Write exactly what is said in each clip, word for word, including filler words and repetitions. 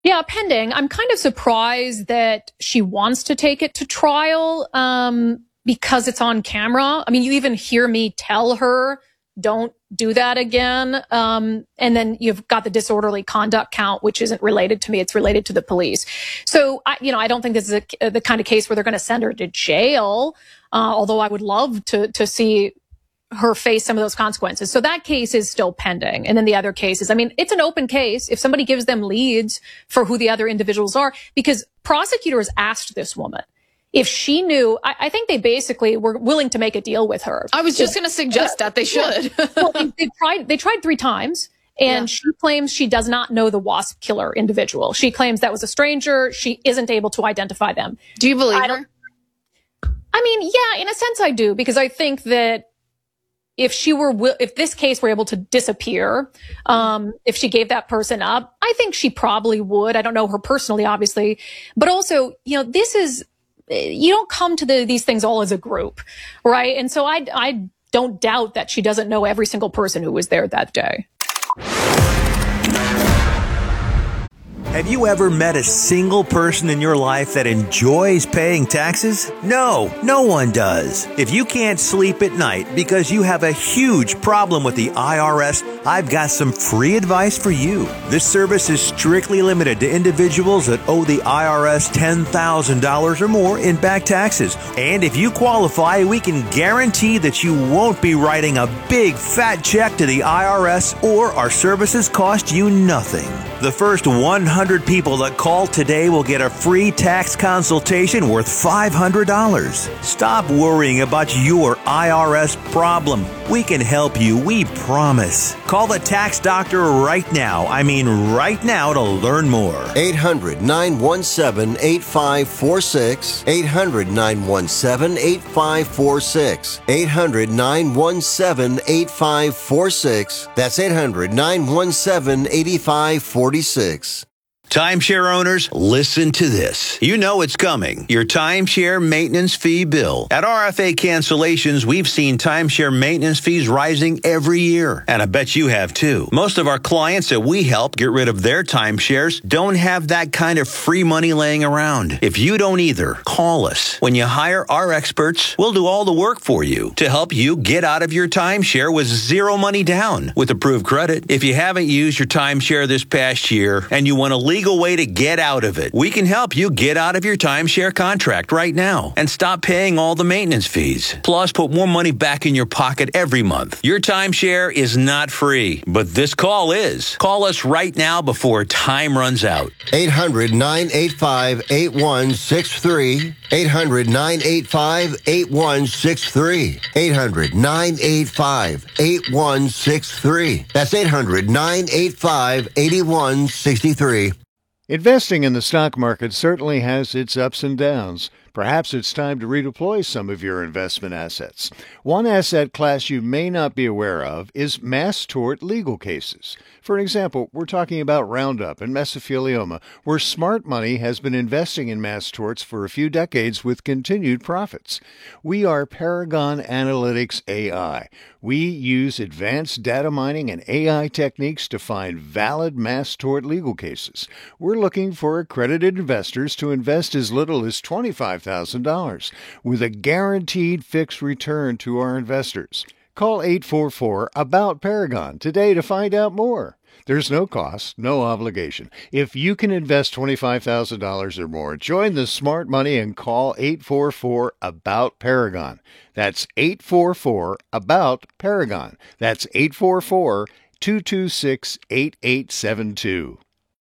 Yeah, pending. I'm kind of surprised that she wants to take it to trial um, because it's on camera. I mean, you even hear me tell her, don't do that again. Um, and then you've got the disorderly conduct count, which isn't related to me. It's related to the police. So, I, you know, I don't think this is a, the kind of case where they're going to send her to jail, uh, although I would love to to see her face some of those consequences. So that case is still pending. And then the other cases, I mean, it's an open case. If somebody gives them leads for who the other individuals are, because prosecutors asked this woman if she knew, I, I think they basically were willing to make a deal with her. I was just going to suggest that they should. Well, they, they tried, they tried three times. And yeah. She claims she does not know the WASP killer individual. She claims that was a stranger. She isn't able to identify them. Do you believe her? I mean, yeah, in a sense I do, because I think that if she were, if this case were able to disappear, um, if she gave that person up, I think she probably would. I don't know her personally, obviously, but also, you know, this is, you don't come to the, these things all as a group, right? And so I, I don't doubt that she doesn't know every single person who was there that day. Have you ever met a single person in your life that enjoys paying taxes? No, no one does. If you can't sleep at night because you have a huge problem with the I R S, I've got some free advice for you. This service is strictly limited to individuals that owe the I R S ten thousand dollars or more in back taxes. And if you qualify, we can guarantee that you won't be writing a big fat check to the I R S, or our services cost you nothing. The first one hundred people that call today will get a free tax consultation worth five hundred dollars. Stop worrying about your I R S problem. We can help you, we promise. Call the tax doctor right now. I mean right now to learn more. eight hundred, nine one seven, eight five four six. eight hundred, nine one seven, eight five four six. eight hundred, nine one seven, eight five four six. That's eight hundred, nine one seven, eight five four six. Timeshare owners, listen to this. You know it's coming. Your timeshare maintenance fee bill. At R F A Cancellations, we've seen timeshare maintenance fees rising every year. And I bet you have too. Most of our clients that we help get rid of their timeshares don't have that kind of free money laying around. If you don't either, call us. When you hire our experts, we'll do all the work for you to help you get out of your timeshare with zero money down with approved credit. If you haven't used your timeshare this past year and you want to leave legal way to get out of it, we can help you get out of your timeshare contract right now and stop paying all the maintenance fees. Plus, put more money back in your pocket every month. Your timeshare is not free, but this call is. Call us right now before time runs out. eight hundred, nine eight five, eight one six three. eight hundred, nine eight five, eight one six three. eight hundred, nine eight five, eight one six three. That's eight hundred, nine eight five, eight one six three. Investing in the stock market certainly has its ups and downs. Perhaps it's time to redeploy some of your investment assets. One asset class you may not be aware of is mass tort legal cases. For an example, we're talking about Roundup and mesothelioma, where smart money has been investing in mass torts for a few decades with continued profits. We are Paragon Analytics A I. We use advanced data mining and A I techniques to find valid mass tort legal cases. We're looking for accredited investors to invest as little as twenty-five thousand dollars with a guaranteed fixed return to our investors. Call eight four four, ABOUT Paragon today to find out more. There's no cost, no obligation. If you can invest twenty-five thousand dollars or more, join the smart money and call eight four four, ABOUT Paragon. That's eight four four, ABOUT Paragon. That's eight four four, two two six, eight eight seven two.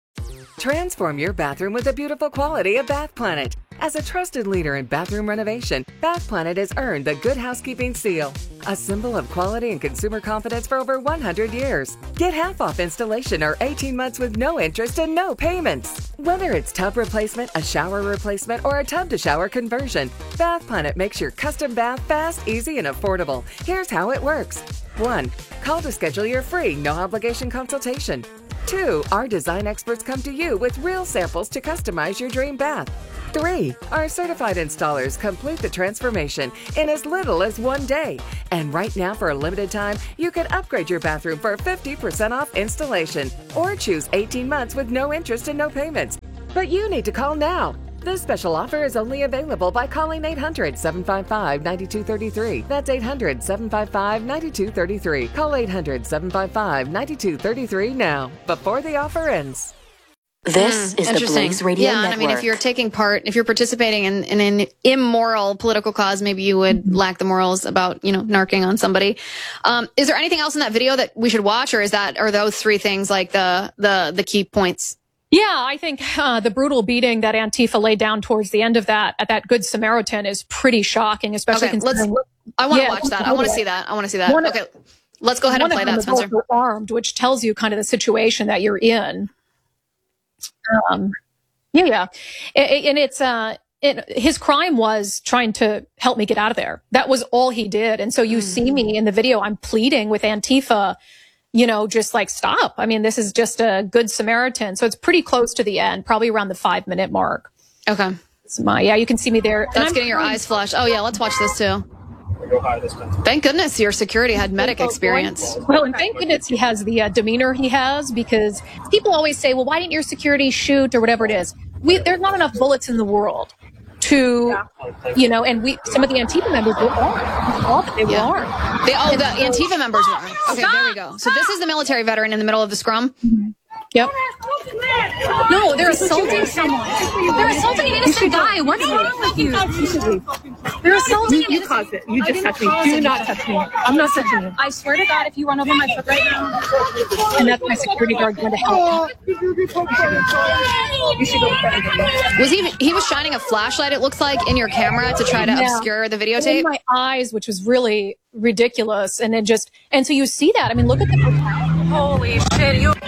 Transform your bathroom with the beautiful quality of Bath Planet. As a trusted leader in bathroom renovation, Bath Planet has earned the Good Housekeeping seal, a symbol of quality and consumer confidence for over one hundred years. Get half off installation or eighteen months with no interest and no payments. Whether it's tub replacement, a shower replacement, or a tub-to-shower conversion, Bath Planet makes your custom bath fast, easy, and affordable. Here's how it works. one. Call to schedule your free, no-obligation consultation. Two, our design experts come to you with real samples to customize your dream bath. Three, our certified installers complete the transformation in as little as one day. And right now, for a limited time, you can upgrade your bathroom for fifty percent off installation or choose eighteen months with no interest and no payments. But you need to call now. This special offer is only available by calling eight hundred, seven five five, nine two three three. That's eight hundred, seven five five, nine two three three. Call eight hundred, seven five five, nine two three three now, before the offer ends. This Mm, is the interesting. Blaze Radio yeah, and Network. I mean, if you're taking part, if you're participating in, in an immoral political cause, maybe you would lack the morals about, you know, narking on somebody. Um, is there anything else in that video that we should watch, or is that, are those three things like the the the key points? Yeah, I think uh, the brutal beating that Antifa laid down towards the end of that at that Good Samaritan is pretty shocking, especially Okay, let's. considering. I want to Yeah, watch that. I want to see that. I want to see that. One of- Okay, let's go ahead and one play of them that, is Spencer. also armed, which tells you kind of the situation that you're in. Um, yeah, yeah, A- a- and it's uh, it, his crime was trying to help me get out of there. That was all he did, and so you see me in the video. I'm pleading with Antifa, you know, just like stop. I mean, this is just a Good Samaritan, so it's pretty close to the end, probably around the five minute mark. Okay, It's my yeah, you can see me there. And that's I'm getting your trying- eyes flushed. Oh yeah, let's watch this too. Thank goodness your security had medic experience. Well, and thank goodness he has the uh, demeanor he has, because people always say, well, why didn't your security shoot or whatever it is? We, there's not enough bullets in the world to, you know, and we, some of the Antifa members were armed. All that they were Yeah. armed. They, oh, the Antifa members were. Okay, there we go. So this is the military veteran in the middle of the scrum. Yep. No, they're assaulting someone. They're assaulting an innocent guy. What's wrong with you? They're assaulting an You innocent caused it. You just touched me. Do not touch me. I'm not touching you. I swear to God, if you run over my foot right now, and that's my security guard going to help you. You should go to Was he? He was shining a flashlight. It looks like in your camera to try to Yeah. obscure the In videotape. my eyes, which was really ridiculous. And then just, and so you see that. I mean, look at the Holy shit. You.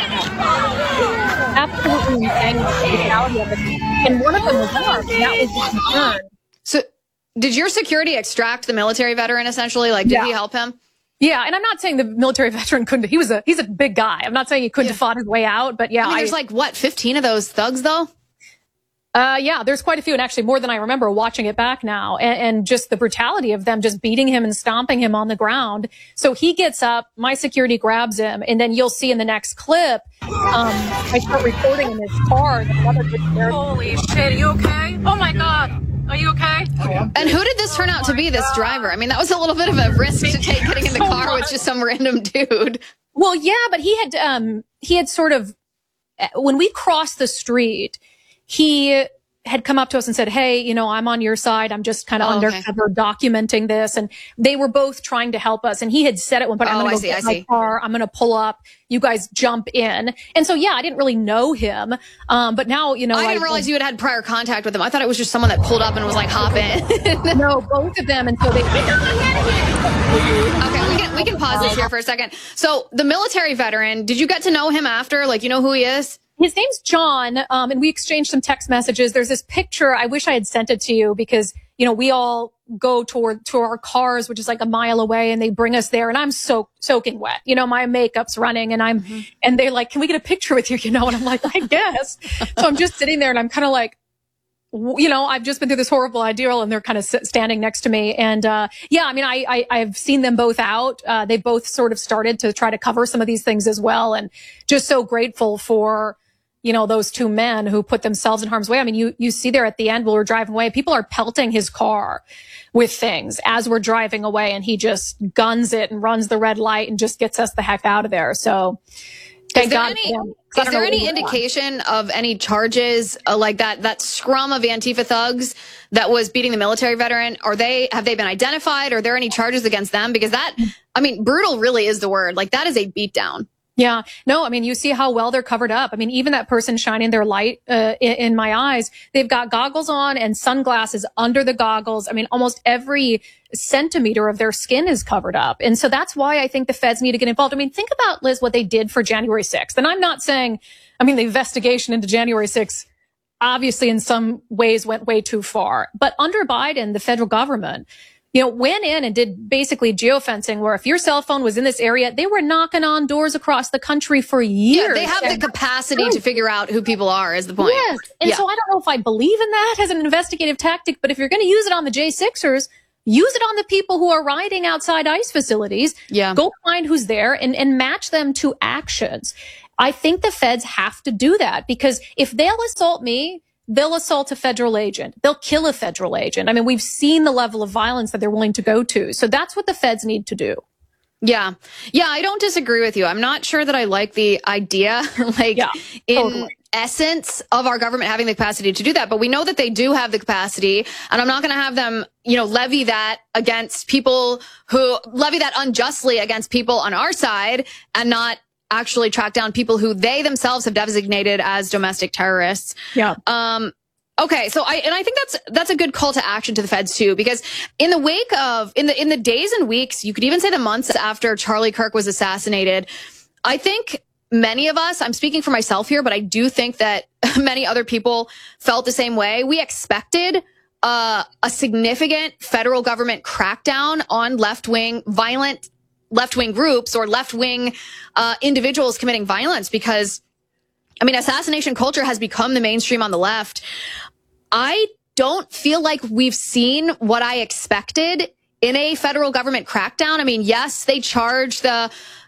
absolutely insane brutality of it. And one of them was armed, and that was the concern. So, did your security extract the military veteran essentially? Like, did Yeah. he help him? Yeah, and I'm not saying the military veteran couldn't. He was a he's a big guy. I'm not saying he couldn't Yeah. have fought his way out, but yeah, I mean, there's I- like what, fifteen of those thugs though? Uh, yeah, there's quite a few, and actually more than I remember watching it back now. And, and just the brutality of them just beating him and stomping him on the ground. So he gets up, my security grabs him, and then you'll see in the next clip, um, I start recording in his car. The other good Samaritan- Holy shit. Are you okay? Oh my God. Are you okay? And who did this turn out to be? This driver? I mean, that was a little bit of a risk to take getting in the car with just some random dude. Well, yeah, but he had, um, he had sort of, when we crossed the street, he had come up to us and said, hey, you know, I'm on your side. I'm just kind of Oh, okay. undercover documenting this. And they were both trying to help us. And he had said at one point, I'm Oh, going I to go see, get I my see. car. I'm going to pull up. You guys jump in. And so, yeah, I didn't really know him. Um, but now, you know, I didn't realize you had had prior contact with him. I thought it was just someone that pulled up and was like, hop in. know both of them. And so they, Okay, we can we can pause this here for a second. So the military veteran, did you get to know him after? Like, you know who he is? his name's John, um, and we exchanged some text messages. There's this picture. I wish I had sent it to you because, you know, we all go toward to our cars, which is like a mile away, and they bring us there, and I'm so soaking wet. You know, my makeup's running, and I'm, mm-hmm. and they're like, "Can we get a picture with you?" You know, and I'm like, "I guess." So I'm just sitting there, and I'm kind of like, you know, I've just been through this horrible ordeal, and they're kind of sit, standing next to me. And, uh, yeah, I mean, I, I, I've seen them both out. Uh, they both sort of started to try to cover some of these things as well. And just so grateful for, you know, those two men who put themselves in harm's way. I mean, you, you see there at the end while we're driving away, people are pelting his car with things as we're driving away, and he just guns it and runs the red light and just gets us the heck out of there. So thank Is there God. any, for him. is there any indication of any charges uh, like that, that scrum of Antifa thugs that was beating the military veteran? Are they, have they been identified? Are there any charges against them? Because that, I mean, brutal really is the word. Like, that is a beatdown. Yeah. No, I mean, you see how well they're covered up. I mean, even that person shining their light uh, in, in my eyes, they've got goggles on and sunglasses under the goggles. I mean, almost every centimeter of their skin is covered up. And so that's why I think the feds need to get involved. I mean, think about, Liz, what they did for January sixth. And I'm not saying, I mean, the investigation into January sixth obviously in some ways went way too far. But under Biden, the federal government, you know, went in and did basically geofencing, where if your cell phone was in this area, they were knocking on doors across the country for years. Yeah, they have the capacity to figure out who people are, is the point. Yes. And yeah. so I don't know if I believe in that as an investigative tactic, but if you're going to use it on the J sixers, use it on the people who are riding outside ICE facilities. Yeah. Go find who's there and, and match them to actions. I think the feds have to do that, because if they'll assault me, they'll assault a federal agent. They'll kill a federal agent. I mean, we've seen the level of violence that they're willing to go to. So that's what the feds need to do. Yeah. Yeah, I don't disagree with you. I'm not sure that I like the idea, like yeah, in totally. essence of our government having the capacity to do that. But we know that they do have the capacity, and I'm not going to have them, you know, levy that against people who levy that unjustly against people on our side and not actually track down people who they themselves have designated as domestic terrorists. Yeah. Um, okay. So I, and I think that's, that's a good call to action to the feds too, because in the wake of, in the, in the days and weeks, you could even say the months after Charlie Kirk was assassinated, I think many of us, I'm speaking for myself here, but I do think that many other people felt the same way. We expected uh, a significant federal government crackdown on left-wing violent left-wing groups or left-wing uh, individuals committing violence, because, I mean, assassination culture has become the mainstream on the left. I don't feel like we've seen what I expected in a federal government crackdown. I mean, yes, they charge the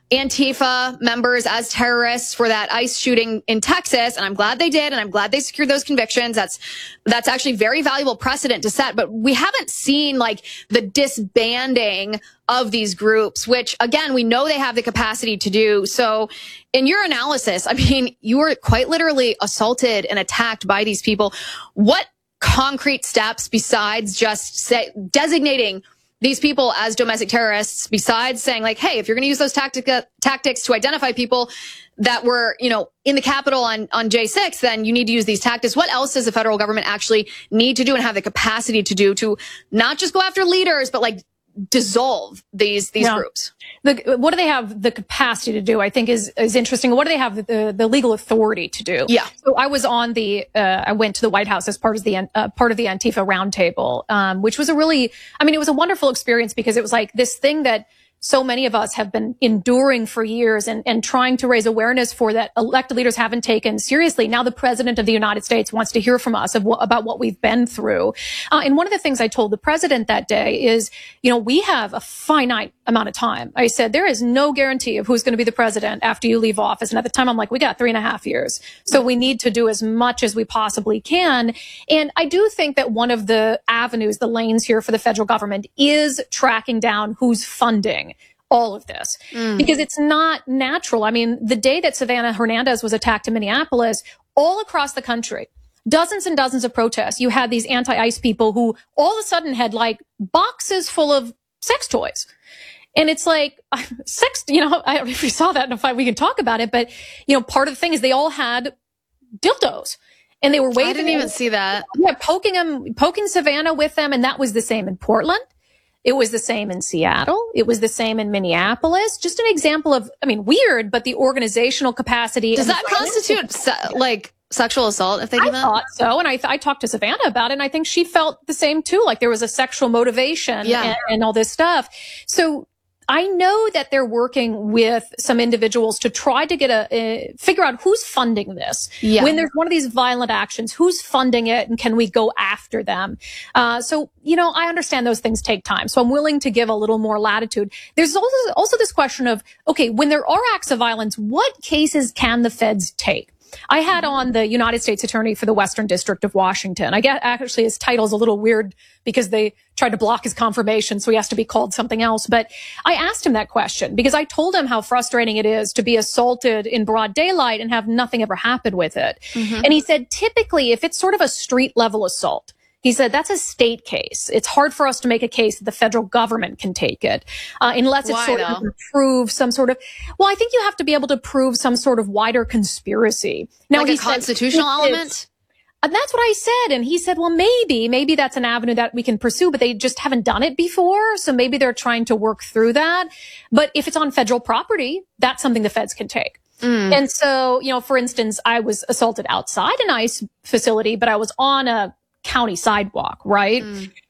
Antifa members as terrorists for that ICE shooting in Texas, and I'm glad they did, and I'm glad they secured those convictions. That's that's actually very valuable precedent to set, but we haven't seen like the disbanding of these groups, which again, we know they have the capacity to do. So in your analysis, I mean, you were quite literally assaulted and attacked by these people. What concrete steps, besides just say, designating these people as domestic terrorists, besides saying like, hey, if you're going to use those tactic, uh, tactics to identify people that were, you know, in the Capitol on, on J six, then you need to use these tactics. What else does the federal government actually need to do and have the capacity to do to not just go after leaders, but like dissolve these, these yeah. groups? The, what do they have the capacity to do, I think is, is interesting. What do they have the, the legal authority to do? Yeah. So I was on the, uh, I went to the White House as part of the, uh, part of the Antifa roundtable, um, which was a really, I mean, it was a wonderful experience, because it was like this thing that so many of us have been enduring for years and, and trying to raise awareness for, that elected leaders haven't taken seriously. Now the president of the United States wants to hear from us of wh- about what we've been through. Uh, and one of the things I told the president that day is, you know, we have a finite amount of time. I said, there is no guarantee of who's going to be the president after you leave office. And at the time, I'm like, we got three and a half years. So we need to do as much as we possibly can. And I do think that one of the avenues, the lanes here for the federal government is tracking down who's funding all of this, mm. because it's not natural. I mean, the day that Savannah Hernandez was attacked in Minneapolis, all across the country, dozens and dozens of protests, you had these anti-ICE people who all of a sudden had like boxes full of sex toys. And it's like, sex, you know, I don't know if you saw that in a fight, we can talk about it, but, you know, part of the thing is they all had dildos. And they were waving. I didn't even see that. Yeah, poking them, poking Savannah with them. And that was the same in Portland. It was the same in Seattle. It was the same in Minneapolis. Just an example of, I mean, weird, but the organizational capacity. Does that constitute se- like sexual assault if they do I that? I thought so. And I, I talked to Savannah about it, and I think she felt the same too. Like there was a sexual motivation yeah. and, and all this stuff. So I know that they're working with some individuals to try to get a, a figure out who's funding this. Yeah. When there's one of these violent actions, who's funding it, and can we go after them? Uh, so, you know, I understand those things take time. So I'm willing to give a little more latitude. There's also, also this question of, okay, when there are acts of violence, what cases can the feds take? I had on the United States Attorney for the Western District of Washington. I get actually his title's a little weird because they tried to block his confirmation, so he has to be called something else. But I asked him that question because I told him how frustrating it is to be assaulted in broad daylight and have nothing ever happen with it. Mm-hmm. And he said, typically, if it's sort of a street level assault, he said, that's a state case. It's hard for us to make a case that the federal government can take it, uh, unless Why, it's sort though? of prove some sort of, well, I think you have to be able to prove some sort of wider conspiracy. Now, like he a said, constitutional it is- element? And that's what I said. And he said, well, maybe, maybe that's an avenue that we can pursue, but they just haven't done it before. So maybe they're trying to work through that. But if it's on federal property, that's something the feds can take. Mm. And so, you know, for instance, I was assaulted outside an ICE facility, but I was on a county sidewalk, right? Mm.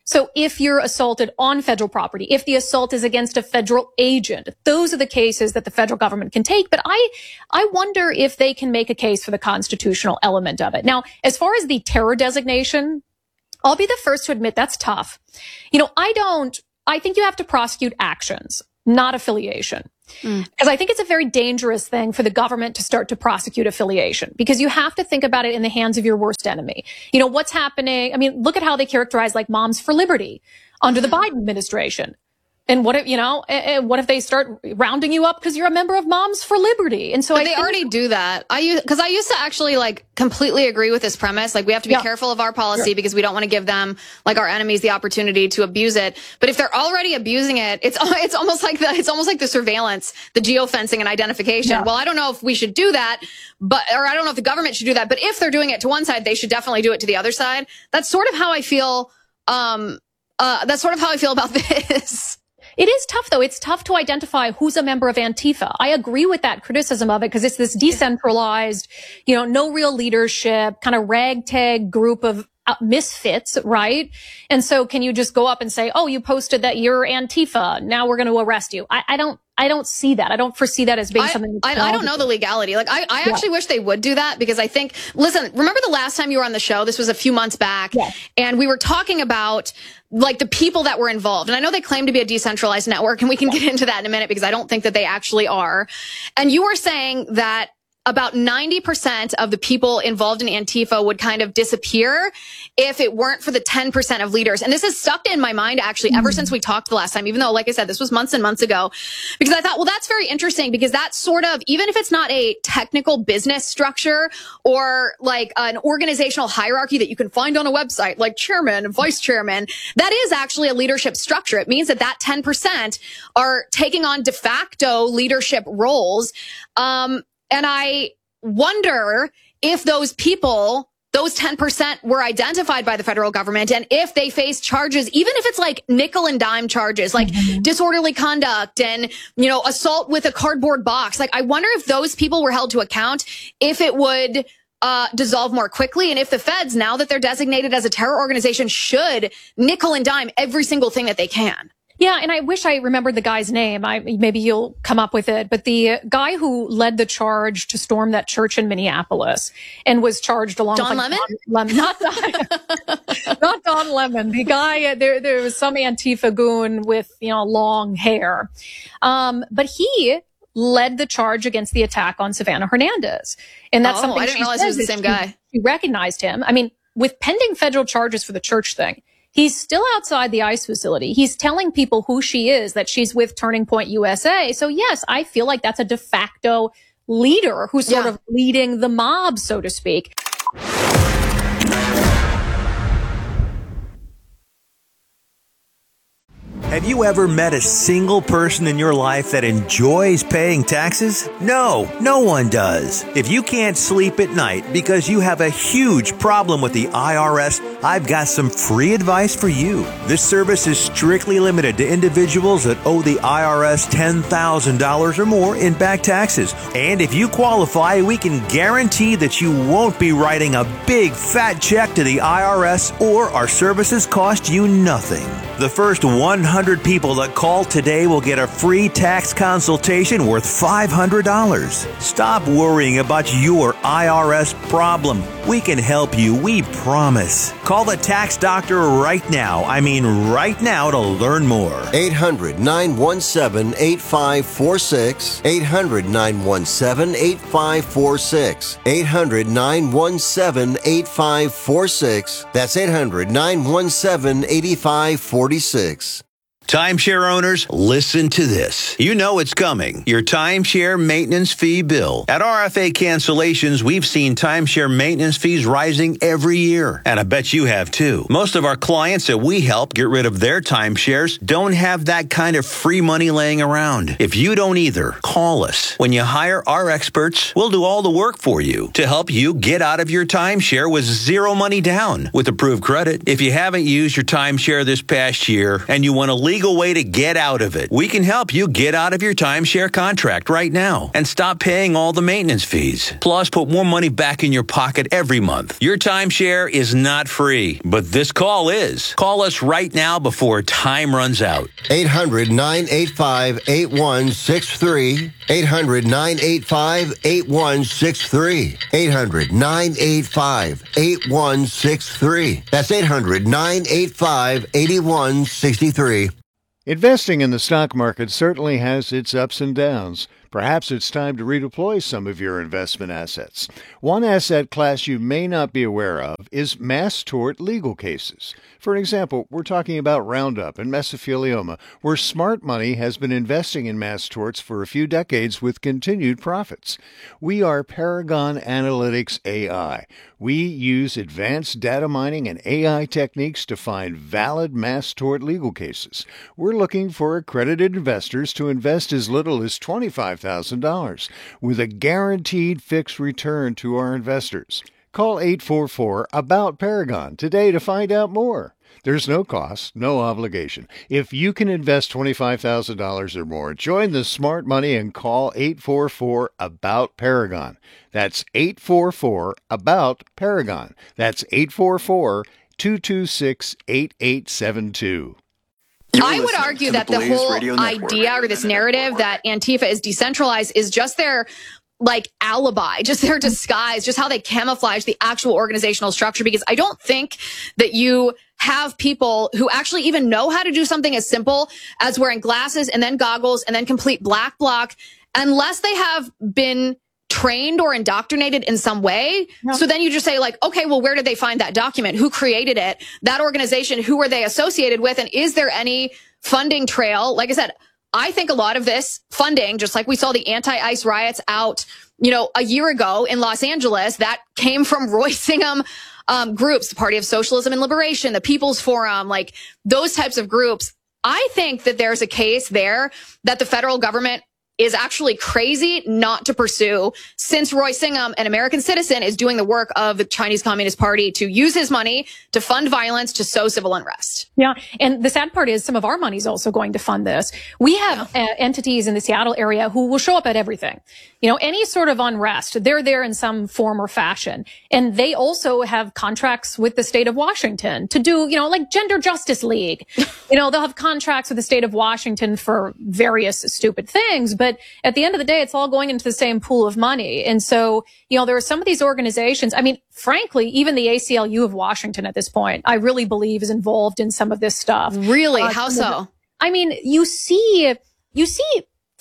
So if you're assaulted on federal property, if the assault is against a federal agent, those are the cases that the federal government can take. But I, I wonder if they can make a case for the constitutional element of it. Now, as far as the terror designation, I'll be the first to admit that's tough. You know, I don't, I think you have to prosecute actions, not affiliation. Because mm. I think it's a very dangerous thing for the government to start to prosecute affiliation, because you have to think about it in the hands of your worst enemy. You know, what's happening? I mean, look at how they characterize like Moms for Liberty under the Biden administration. And what if, you know, and what if they start rounding you up because you're a member of Moms for Liberty? And so but I they think, already do that. I use, because I used to actually like completely agree with this premise. Like we have to be yeah. careful of our policy sure. because we don't want to give them, like our enemies, the opportunity to abuse it. But if they're already abusing it, it's it's almost like the it's almost like the surveillance, the geofencing and identification. Yeah. Well, I don't know if we should do that, but or I don't know if the government should do that. But if they're doing it to one side, they should definitely do it to the other side. That's sort of how I feel. Um, uh, that's sort of how I feel about this. It is tough, though. It's tough to identify who's a member of Antifa. I agree with that criticism of it because it's this decentralized, you know, no real leadership, kind of ragtag group of uh, misfits, right? And so can you just go up and say, oh, you posted that you're Antifa, now we're going to arrest you? I, I don't I don't see that. I don't foresee that as being I, something. I, I don't know the legality. Like, I, I yeah. actually wish they would do that because I think, listen, remember the last time you were on the show? This was a few months back. Yeah. And we were talking about like the people that were involved. And I know they claim to be a decentralized network, and we can get into that in a minute because I don't think that they actually are. And you were saying that about ninety percent of the people involved in Antifa would kind of disappear if it weren't for the ten percent of leaders. And this has stuck in my mind actually ever since we talked the last time, even though, like I said, this was months and months ago, because I thought, well, that's very interesting because that's sort of, even if it's not a technical business structure or like an organizational hierarchy that you can find on a website, like chairman and vice chairman, that is actually a leadership structure. It means that that ten percent are taking on de facto leadership roles. Um, And I wonder if those people, those ten percent were identified by the federal government and if they face charges, even if it's like nickel and dime charges, like mm-hmm. disorderly conduct and, you know, assault with a cardboard box. Like, I wonder if those people were held to account, if it would uh dissolve more quickly. And if the feds, now that they're designated as a terror organization, should nickel and dime every single thing that they can. Yeah, and I wish I remembered the guy's name. I, maybe you'll come up with it. But the guy who led the charge to storm that church in Minneapolis and was charged along Don with Lemon? Don Lemon, not Don, not Don Lemon. The guy, there, there was some Antifa goon with, you know, long hair. Um, but he led the charge against the attack on Savannah Hernandez. And that's oh, something I didn't she realize it was the same she, guy. She recognized him. I mean, with pending federal charges for the church thing, he's still outside the ICE facility. He's telling people who she is, that she's with Turning Point U S A. So yes, I feel like that's a de facto leader who's sort yeah. of leading the mob, so to speak. Have you ever met a single person in your life that enjoys paying taxes? No, no one does. If you can't sleep at night because you have a huge problem with the I R S, I've got some free advice for you. This service is strictly limited to individuals that owe the I R S ten thousand dollars or more in back taxes. And if you qualify, we can guarantee that you won't be writing a big fat check to the I R S, or our services cost you nothing. The first one hundred people that call today will get a free tax consultation worth five hundred dollars. Stop worrying about your I R S problem. We can help you, we promise. Call the tax doctor right now. I mean right now to learn more. eight hundred, nine one seven, eight five four six. eight hundred, nine one seven, eight five four six. eight hundred, nine one seven, eight five four six. That's eight hundred, nine one seven, eight five four six. Timeshare owners, listen to this. You know it's coming. Your timeshare maintenance fee bill. At R F A Cancellations, we've seen timeshare maintenance fees rising every year. And I bet you have too. Most of our clients that we help get rid of their timeshares don't have that kind of free money laying around. If you don't either, call us. When you hire our experts, we'll do all the work for you to help you get out of your timeshare with zero money down with approved credit. If you haven't used your timeshare this past year and you want to leave legal way to get out of it. We can help you get out of your timeshare contract right now and stop paying all the maintenance fees. Plus, put more money back in your pocket every month. Your timeshare is not free, but this call is. Call us right now before time runs out. eight hundred, nine eight five, eight one six three. eight hundred, nine eight five, eight one six three. eight hundred, nine eight five, eight one six three. That's eight hundred, nine eight five, eight one six three. Investing in the stock market certainly has its ups and downs. Perhaps it's time to redeploy some of your investment assets. One asset class you may not be aware of is mass tort legal cases. For example, we're talking about Roundup and mesothelioma, where smart money has been investing in mass torts for a few decades with continued profits. We are Paragon Analytics A I. We use advanced data mining and A I techniques to find valid mass tort legal cases. We're looking for accredited investors to invest as little as twenty-five thousand dollars with a guaranteed fixed return to our investors. Call eight four four, ABOUT Paragon today to find out more. There's no cost, no obligation. If you can invest twenty-five thousand dollars or more, join the smart money and call eight four four, ABOUT Paragon. That's eight four four, ABOUT Paragon. That's eight four four, two two six, eight eight seven two. I would argue that the whole idea or this narrative that Antifa is decentralized is just their like alibi, just their disguise, just how they camouflage the actual organizational structure. Because I don't think that you have people who actually even know how to do something as simple as wearing glasses and then goggles and then complete black bloc, unless they have been trained or indoctrinated in some way. No. So then you just say like, okay, well, where did they find that document? Who created it? That organization, who were they associated with? And is there any funding trail? Like I said, I think a lot of this funding, just like we saw the anti-ICE riots out, you know, a year ago in Los Angeles, that came from Royce Singham um, groups, the Party of Socialism and Liberation, the People's Forum, like those types of groups. I think that there's a case there that the federal government is actually crazy not to pursue, since Royce Singham, an American citizen, is doing the work of the Chinese Communist Party to use his money to fund violence, to sow civil unrest. Yeah. And the sad part is some of our money is also going to fund this. We have yeah. uh, entities in the Seattle area who will show up at everything. You know, any sort of unrest, they're there in some form or fashion. And they also have contracts with the state of Washington to do, you know, like Gender Justice League. You know, they'll have contracts with the state of Washington for various stupid things. But at the end of the day, it's all going into the same pool of money. And so, you know, there are some of these organizations. I mean, frankly, even the A C L U of Washington at this point, I really believe is involved in some of this stuff. Really? Uh, How so? I mean, you see, you see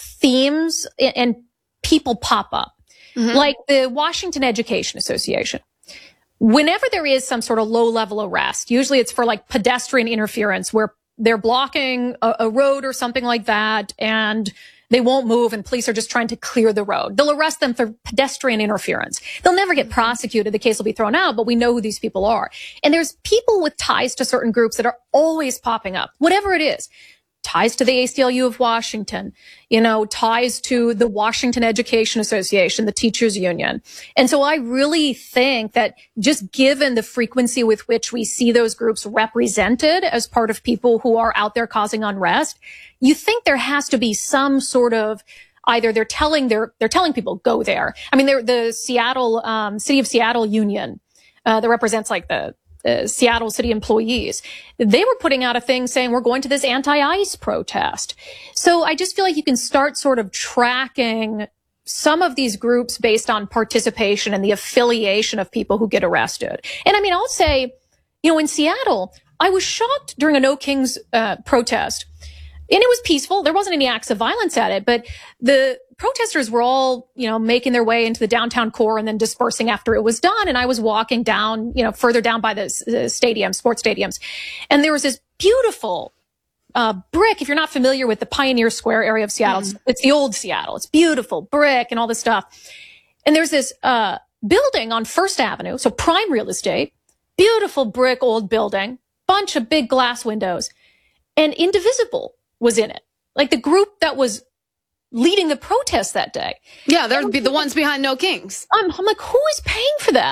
themes and people pop up, mm-hmm. like the Washington Education Association. Whenever there is some sort of low level arrest, usually it's for like pedestrian interference where they're blocking a, a road or something like that, and they won't move, and police are just trying to clear the road. They'll arrest them for pedestrian interference. They'll never get prosecuted. The case will be thrown out, but we know who these people are. And there's people with ties to certain groups that are always popping up, whatever it is. Ties to the A C L U of Washington, you know, ties to the Washington Education Association, the teachers union. And so I really think that just given the frequency with which we see those groups represented as part of people who are out there causing unrest, you think there has to be some sort of either they're telling they're they're telling people go there. I mean, they're the Seattle um, City of Seattle union uh, that represents like the Uh, Seattle city employees, they were putting out a thing saying we're going to this anti-ICE protest. So I just feel like you can start sort of tracking some of these groups based on participation and the affiliation of people who get arrested. And I mean, I'll say, you know, in Seattle, I was shocked during a No Kings uh, protest. And it was peaceful. There wasn't any acts of violence at it, but the protesters were all, you know, making their way into the downtown core and then dispersing after it was done. And I was walking down, you know, further down by the, the stadium, sports stadiums. And there was this beautiful uh, brick. If you're not familiar with the Pioneer Square area of Seattle, mm-hmm. it's, it's the old Seattle. It's beautiful brick and all this stuff. And there's this uh, building on First Avenue, so prime real estate, beautiful brick old building, bunch of big glass windows, and Indivisible was in it. Like the group that was leading the protest that day. Yeah, they'd be the ones behind No Kings. I'm, I'm like, who is paying for that?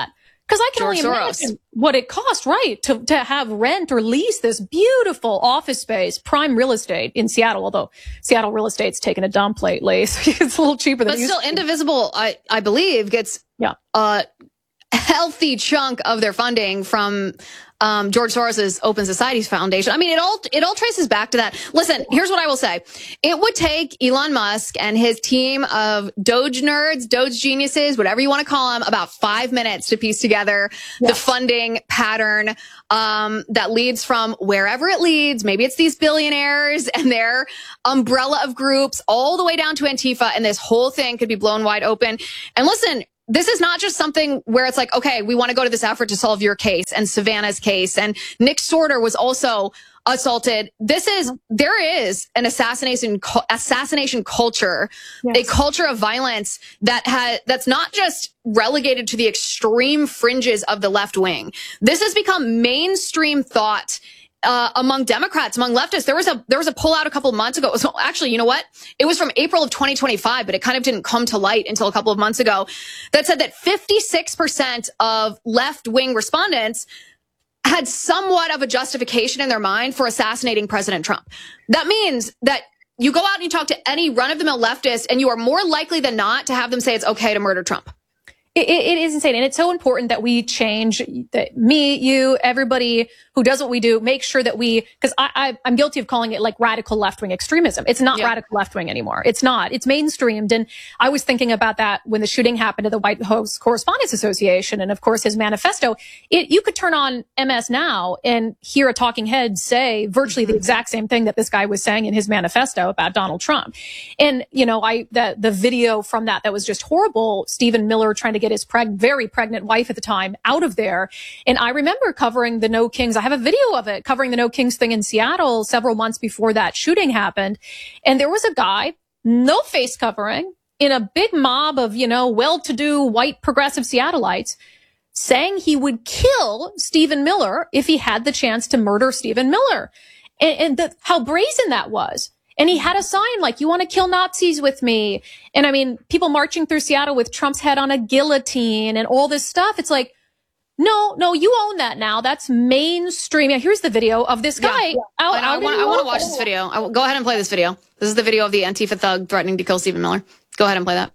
Because I can George only Soros. imagine what it cost, right, to, to have rent or lease this beautiful office space, prime real estate in Seattle, although Seattle real estate's taken a dump lately, so it's a little cheaper than But it used still, to be. Indivisible, I, I believe, gets Yeah. a healthy chunk of their funding from um, George Soros's Open Societies Foundation. I mean, it all it all traces back to that. Listen, here's what I will say: it would take Elon Musk and his team of Doge nerds, Doge geniuses, whatever you want to call them, about five minutes to piece together Yes. the funding pattern um, that leads from wherever it leads. Maybe it's these billionaires and their umbrella of groups, all the way down to Antifa, and this whole thing could be blown wide open. And listen, this is not just something where it's like, okay, we want to go to this effort to solve your case and Savannah's case. And Nick Sorter was also assaulted. This is, there is an assassination, assassination culture, Yes. a culture of violence that has, that's not just relegated to the extreme fringes of the left wing. This has become mainstream thought Uh, among Democrats, among leftists. There was a there was a poll out a couple of months ago. So actually, you know what? It was from April of twenty twenty-five, but it kind of didn't come to light until a couple of months ago, that said that fifty-six percent of left-wing respondents had somewhat of a justification in their mind for assassinating President Trump. That means that you go out and you talk to any run-of-the-mill leftist, and you are more likely than not to have them say it's okay to murder Trump. It, it is insane. And it's so important that we change, that me, you, everybody who does what we do, make sure that we, because I, I, I'm guilty of calling it like radical left-wing extremism. It's not Yeah. radical left-wing anymore. It's not. It's mainstreamed. And I was thinking about that when the shooting happened at the White House Correspondents Association. And of course, his manifesto, it, you could turn on M S now and hear a talking head say virtually the exact same thing that this guy was saying in his manifesto about Donald Trump. And, you know, I, the, the video from that, that was just horrible. Stephen Miller trying to get his preg- very pregnant wife at the time out of there. And I remember covering the No Kings. I have a video of it covering the No Kings thing in Seattle several months before that shooting happened. And there was a guy, no face covering, in a big mob of, you know, well-to-do white progressive Seattleites, saying he would kill Stephen Miller if he had the chance to murder Stephen Miller. And, and the, how brazen that was. And he had a sign like, you want to kill Nazis with me? And I mean, people marching through Seattle with Trump's head on a guillotine and all this stuff. It's like, no, no, you own that now. That's mainstream. Yeah, here's the video of this guy. Yeah. Out, And I out want in I want to Louisville. watch this video. I, go ahead and play this video. This is the video of the Antifa thug threatening to kill Stephen Miller. Go ahead and play that.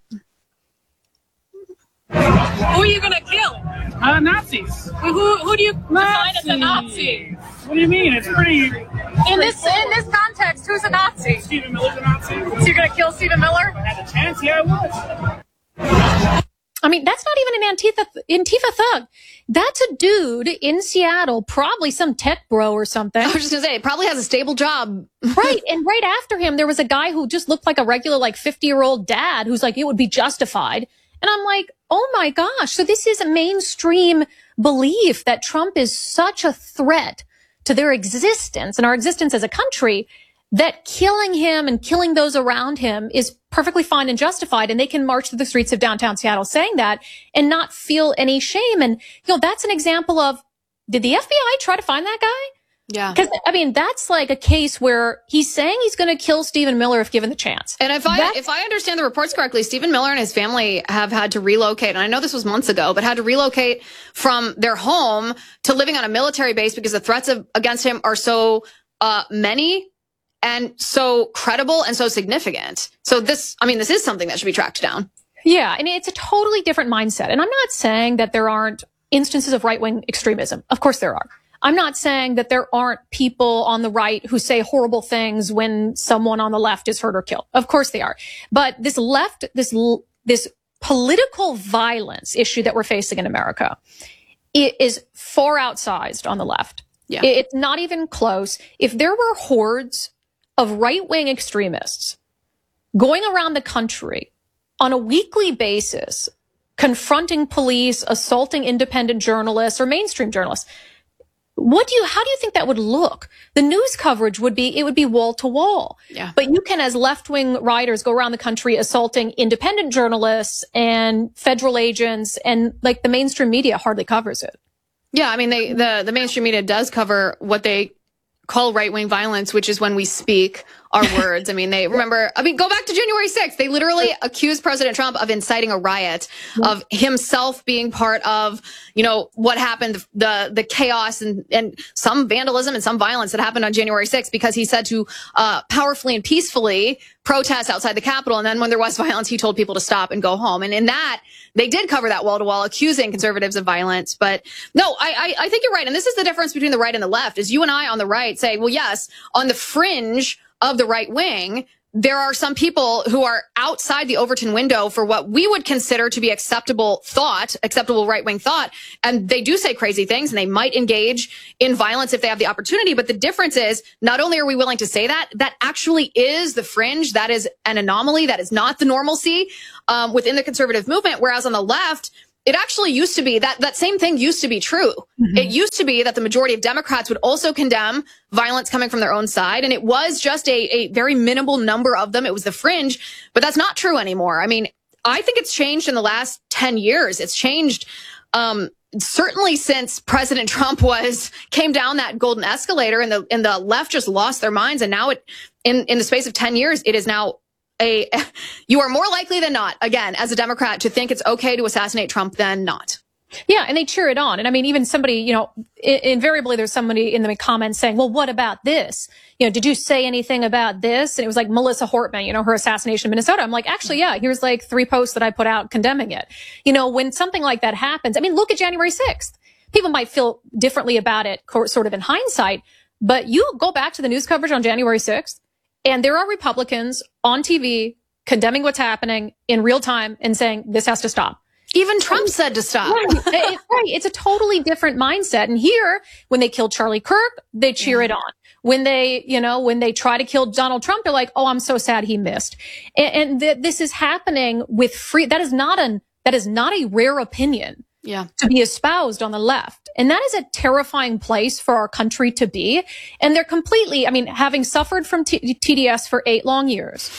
Who are you gonna kill? Uh, Nazis. Who, who, who do you define as a Nazi? What do you mean? It's pretty. In this in this context, who's a Nazi? Stephen Miller's a Nazi. So you're gonna kill Stephen Miller? If I had the chance, yeah, I would. I mean, that's not even an Antifa, Antifa thug. That's a dude in Seattle, probably some tech bro or something. I was just gonna say, it probably has a stable job. Right. And right after him, there was a guy who just looked like a regular, like fifty year old dad who's like, it would be justified. And I'm like, oh my gosh. So this is a mainstream belief that Trump is such a threat to their existence and our existence as a country that killing him and killing those around him is perfectly fine and justified. And they can march through the streets of downtown Seattle saying that and not feel any shame. And, you know, that's an example of, did the F B I try to find that guy? Yeah. Because, I mean, that's like a case where he's saying he's going to kill Stephen Miller if given the chance. And if I That's- if I understand the reports correctly, Stephen Miller and his family have had to relocate, and I know this was months ago, but had to relocate from their home to living on a military base because the threats of, against him are so uh, many and so credible and so significant. So this, I mean, this is something that should be tracked down. Yeah, and it's a totally different mindset. And I'm not saying that there aren't instances of right-wing extremism. Of course there are. I'm not saying that there aren't people on the right who say horrible things when someone on the left is hurt or killed. Of course they are. But this left, this, this political violence issue that we're facing in America, it is far outsized on the left. Yeah. It's not even close. If there were hordes of right-wing extremists going around the country on a weekly basis, confronting police, assaulting independent journalists or mainstream journalists, what do you, how do you think that would look? The news coverage would be, it would be wall to wall. Yeah. But you can, as left-wing writers, go around the country assaulting independent journalists and federal agents, and like the mainstream media hardly covers it. Yeah, I mean, they, the, the mainstream media does cover what they call right-wing violence, which is when we speak our words. I mean, they remember, I mean, go back to January sixth. They literally accused President Trump of inciting a riot, of himself being part of, you know, what happened, the, the chaos and, and some vandalism and some violence that happened on January sixth, because he said to, uh, powerfully and peacefully protest outside the Capitol. And then when there was violence, he told people to stop and go home. And in that, they did cover that wall to wall, accusing conservatives of violence. But no, I, I, I think you're right. And this is the difference between the right and the left, is you and I on the right say, well, yes, on the fringe of the right wing, there are some people who are outside the Overton window for what we would consider to be acceptable thought, acceptable right-wing thought. And they do say crazy things, and they might engage in violence if they have the opportunity. But the difference is, not only are we willing to say that, that actually is the fringe. That is an anomaly. That is not the normalcy um, within the conservative movement. Whereas on the left, it actually used to be that that same thing used to be true. Mm-hmm. It used to be that the majority of Democrats would also condemn violence coming from their own side. And it was just a, a very minimal number of them. It was the fringe, but that's not true anymore. I mean, I think it's changed in the last ten years. It's changed, um, certainly since President Trump was, came down that golden escalator, and the, and the left just lost their minds. And now it, in, in the space of ten years, it is now A, you are more likely than not, again, as a Democrat, to think it's okay to assassinate Trump than not. Yeah, and they cheer it on. And I mean, even somebody, you know, I- invariably there's somebody in the comments saying, well, what about this? You know, did you say anything about this? And it was like Melissa Hortman, you know, her assassination in Minnesota. I'm like, actually, yeah, here's like three posts that I put out condemning it. You know, when something like that happens, I mean, look at January sixth. People might feel differently about it, sort of in hindsight, but you go back to the news coverage on January sixth, and there are Republicans on T V condemning what's happening in real time and saying this has to stop. Even Trump said to stop. Right. It, right. It's a totally different mindset. And here, when they killed Charlie Kirk, they cheer it on. When they, you know, when they try to kill Donald Trump, they're like, oh, I'm so sad he missed. And, and th- this is happening with free. That is not an, that is not a rare opinion. Yeah. To be espoused on the left. And that is a terrifying place for our country to be. And they're completely, I mean, having suffered from T- TDS for eight long years,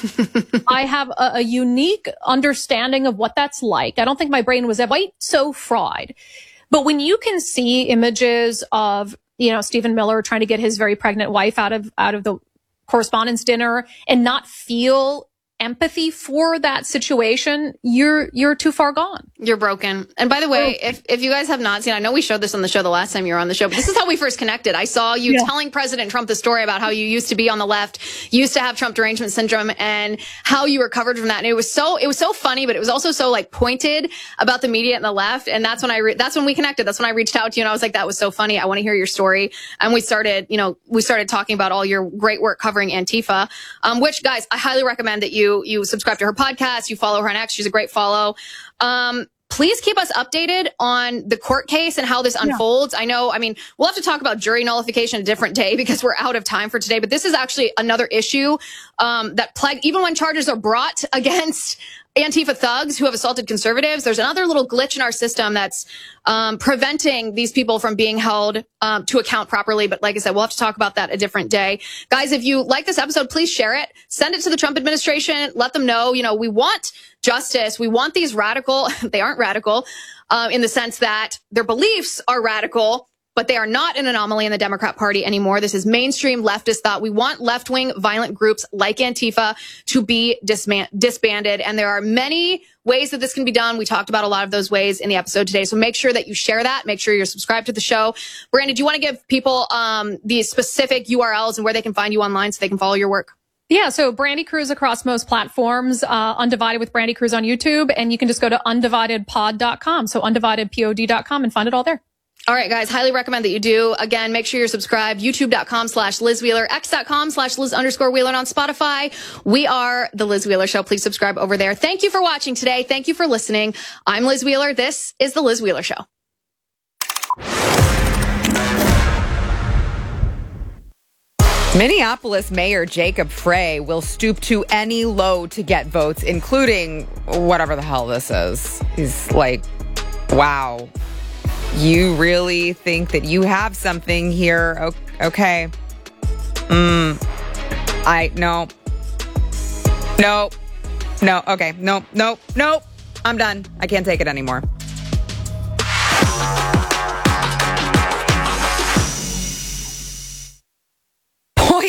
I have a, a unique understanding of what that's like. I don't think my brain was quite so fried. But when you can see images of, you know, Stephen Miller trying to get his very pregnant wife out of, out of the correspondence dinner and not feel empathy for that situation, you're you're too far gone. You're broken. And by the way, oh. if if you guys have not seen, I know we showed this on the show the last time you were on the show, but this is how we first connected. I saw you yeah. telling President Trump the story about how you used to be on the left, used to have Trump derangement syndrome, and how you recovered from that. And it was so it was so funny, but it was also so like pointed about the media and the left. And that's when I re- that's when we connected. That's when I reached out to you, and I was like, that was so funny. I want to hear your story. And we started, you know, we started talking about all your great work covering Antifa, um, which guys, I highly recommend that you you subscribe to her podcast. You follow her on X. She's a great follow. Um, please keep us updated on the court case and how this unfolds. Yeah. I know, I mean, we'll have to talk about jury nullification a different day because we're out of time for today, but this is actually another issue, um, that plague, even when charges are brought against Antifa thugs who have assaulted conservatives, there's another little glitch in our system that's um, preventing these people from being held um, to account properly. But like I said, we'll have to talk about that a different day. Guys, if you like this episode, please share it. Send it to the Trump administration. Let them know, you know, we want justice. We want these radical, they aren't radical uh, in the sense that their beliefs are radical, but they are not an anomaly in the Democrat Party anymore. This is mainstream leftist thought. We want left-wing violent groups like Antifa to be disman- disbanded. And there are many ways that this can be done. We talked about a lot of those ways in the episode today. So make sure that you share that. Make sure you're subscribed to the show. Brandy, do you want to give people um, the specific U R Ls and where they can find you online so they can follow your work? Yeah, so Brandy Cruz across most platforms, uh, Undivided with Brandy Cruz on YouTube, and you can just go to undivided pod dot com. So undivided pod dot com and find it all there. All right, guys, highly recommend that you do. Again, make sure you're subscribed. YouTube.com slash Liz Wheeler, X.com slash Liz underscore Wheeler, and on Spotify. We are The Liz Wheeler Show. Please subscribe over there. Thank you for watching today. Thank you for listening. I'm Liz Wheeler. This is The Liz Wheeler Show. Minneapolis Mayor Jacob Frey will stoop to any low to get votes, including whatever the hell this is. He's like, wow. You really think that you have something here? Okay. Mm. I, no. No. No. Okay. No, no, no. I'm done. I can't take it anymore.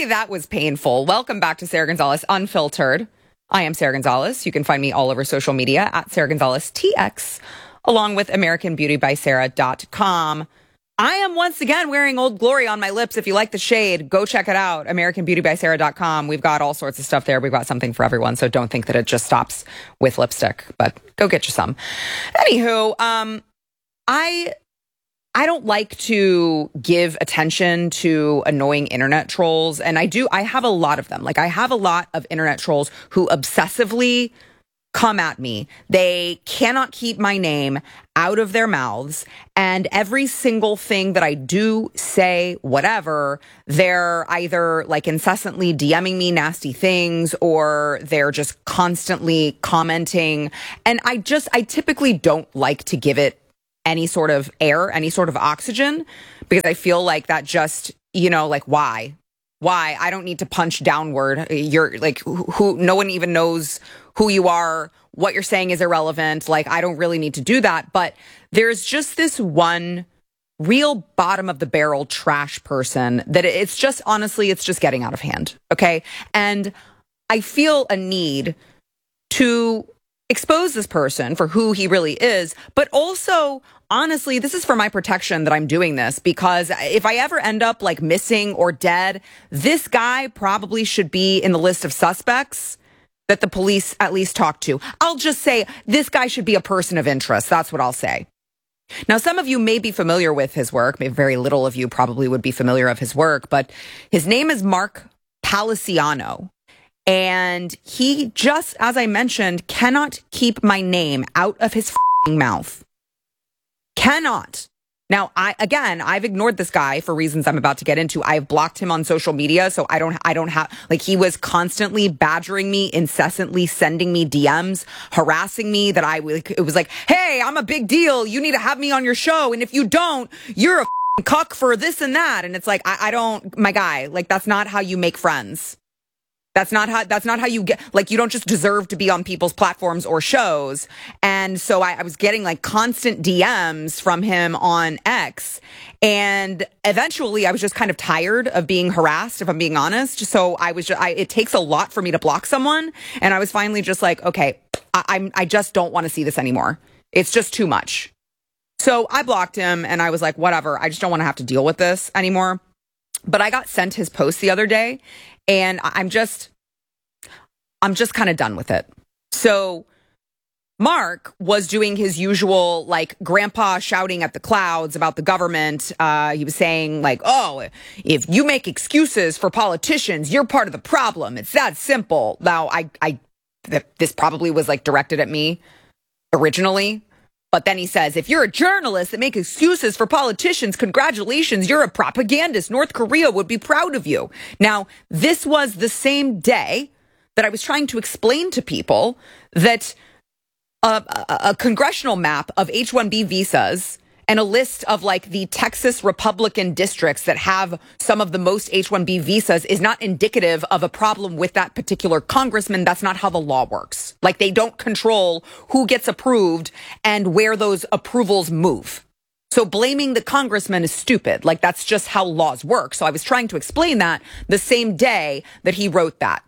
Boy, that was painful. Welcome back to Sarah Gonzalez Unfiltered. I am Sarah Gonzalez. You can find me all over social media at Sarah Gonzalez T X, along with American Beauty by Sarah dot com. I am once again wearing Old Glory on my lips. If you like the shade, go check it out. American Beauty by Sarah dot com. We've got all sorts of stuff there. We've got something for everyone. So don't think that it just stops with lipstick, but go get you some. Anywho, um, I, I don't like to give attention to annoying internet trolls. And I do, I have a lot of them. Like I have a lot of internet trolls who obsessively come at me. They cannot keep my name out of their mouths. And every single thing that I do, say, whatever, they're either like incessantly DMing me nasty things or they're just constantly commenting. And I just, I typically don't like to give it any sort of air, any sort of oxygen, because I feel like that just, you know, like why? Why? I don't need to punch downward. You're like, who, who, no one even knows who you are. What you're saying is irrelevant. Like, I don't really need to do that. But there's just this one real bottom of the barrel trash person that it's just, honestly, it's just getting out of hand. Okay. And I feel a need to expose this person for who he really is, but also, honestly, this is for my protection that I'm doing this, because if I ever end up like missing or dead, this guy probably should be in the list of suspects that the police at least talk to. I'll just say this guy should be a person of interest. That's what I'll say. Now, some of you may be familiar with his work. Maybe very little of you probably would be familiar of his work, but his name is Mark Paliciano. And he just, as I mentioned, cannot keep my name out of his f***ing mouth. Cannot. Now, I again, I've ignored this guy for reasons I'm about to get into. I've blocked him on social media, so I don't, I don't have, like, he was constantly badgering me, incessantly sending me D Ms, harassing me that I, it was like, hey, I'm a big deal. You need to have me on your show. And if you don't, you're a f***ing cuck for this and that. And it's like, I, I don't, my guy, like, that's not how you make friends. That's not how, that's not how you get, like, you don't just deserve to be on people's platforms or shows. And so I, I was getting like constant D Ms from him on X. And eventually I was just kind of tired of being harassed, if I'm being honest. So I was just, I, it takes a lot for me to block someone. And I was finally just like, okay, I, I'm, I just don't want to see this anymore. It's just too much. So I blocked him and I was like, whatever, I just don't want to have to deal with this anymore. But I got sent his post the other day. And I'm just, I'm just kind of done with it. So Mark was doing his usual, like, grandpa shouting at the clouds about the government. Uh, he was saying, like, oh, if you make excuses for politicians, you're part of the problem. It's that simple. Now, I, I, th- this probably was, like, directed at me originally. But then he says, if you're a journalist that makes excuses for politicians, congratulations, you're a propagandist. North Korea would be proud of you. Now, this was the same day that I was trying to explain to people that a, a, a congressional map of H one B visas and a list of like the Texas Republican districts that have some of the most H one B visas is not indicative of a problem with that particular congressman. That's not how the law works. Like, they don't control who gets approved and where those approvals move. So blaming the congressman is stupid. Like, that's just how laws work. So I was trying to explain that the same day that he wrote that.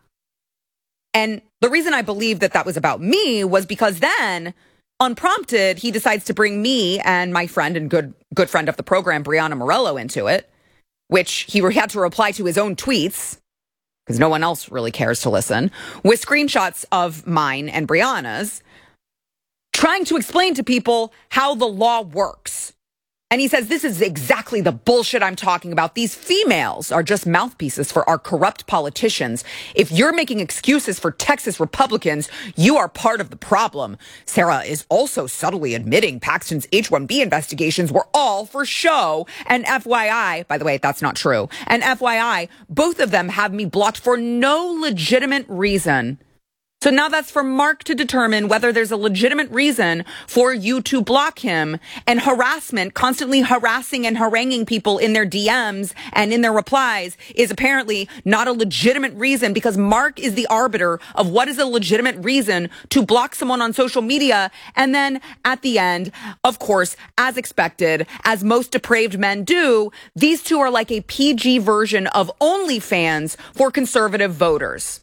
And the reason I believed that that was about me was because then, unprompted, he decides to bring me and my friend and good good friend of the program, Brianna Morello, into it, which he had to reply to his own tweets, because no one else really cares to listen, with screenshots of mine and Brianna's, trying to explain to people how the law works. And he says, this is exactly the bullshit I'm talking about. These females are just mouthpieces for our corrupt politicians. If you're making excuses for Texas Republicans, you are part of the problem. Sarah is also subtly admitting Paxton's H one B investigations were all for show. And F Y I, by the way, that's not true. And F Y I, both of them have me blocked for no legitimate reason. So now that's for Mark to determine whether there's a legitimate reason for you to block him, and harassment, constantly harassing and haranguing people in their D Ms and in their replies is apparently not a legitimate reason, because Mark is the arbiter of what is a legitimate reason to block someone on social media. And then at the end, of course, as expected, as most depraved men do, these two are like a P G version of OnlyFans for conservative voters.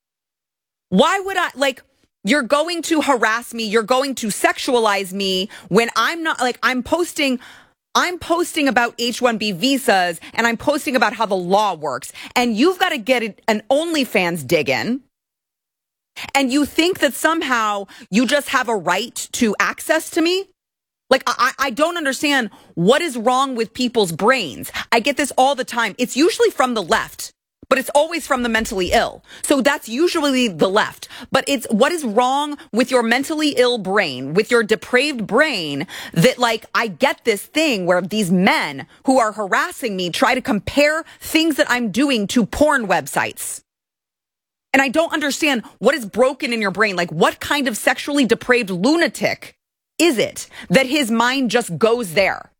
Why would I, like, you're going to harass me, you're going to sexualize me when I'm not, like, I'm posting, I'm posting about H one B visas, and I'm posting about how the law works, and you've got to get an OnlyFans dig in, and you think that somehow you just have a right to access to me? Like, I, I don't understand what is wrong with people's brains. I get this all the time. It's usually from the left, but it's always from the mentally ill. So that's usually the left. But it's what is wrong with your mentally ill brain, with your depraved brain, that, like, I get this thing where these men who are harassing me try to compare things that I'm doing to porn websites. And I don't understand what is broken in your brain. Like, what kind of sexually depraved lunatic is it that his mind just goes there?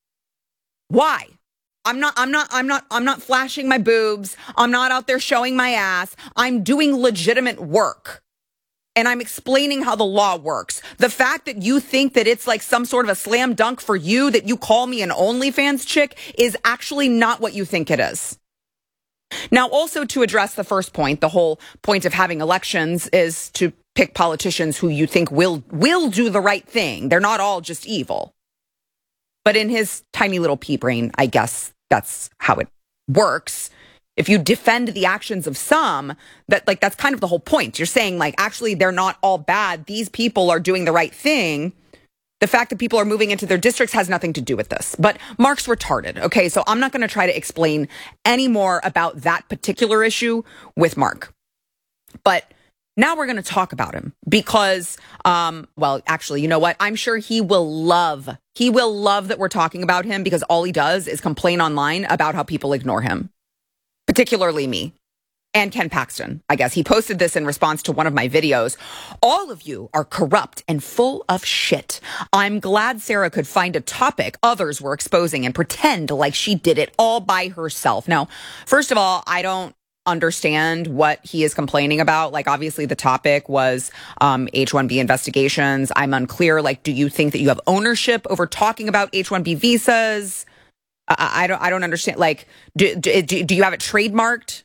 Why? I'm not, I'm not, I'm not, I'm not flashing my boobs. I'm not out there showing my ass. I'm doing legitimate work. And I'm explaining how the law works. The fact that you think that it's like some sort of a slam dunk for you, that you call me an OnlyFans chick, is actually not what you think it is. Now, also to address the first point, the whole point of having elections is to pick politicians who you think will, will do the right thing. They're not all just evil. But in his tiny little pea brain, I guess that's how it works. If you defend the actions of some, that like that's kind of the whole point. You're saying, like, actually, they're not all bad. These people are doing the right thing. The fact that people are moving into their districts has nothing to do with this. But Mark's retarded. Okay, so I'm not going to try to explain any more about that particular issue with Mark. But now we're going to talk about him because, um, well, actually, you know what? I'm sure he will love, he will love that we're talking about him, because all he does is complain online about how people ignore him, particularly me and Ken Paxton. I guess he posted this in response to one of my videos. All of you are corrupt and full of shit. I'm glad Sarah could find a topic others were exposing and pretend like she did it all by herself. Now, first of all, I don't understand what he is complaining about. Like, obviously the topic was um, H one B investigations. I'm unclear. Like, do you think that you have ownership over talking about H one B visas? I, I don't, I don't understand. Like, do, do, do you have it trademarked?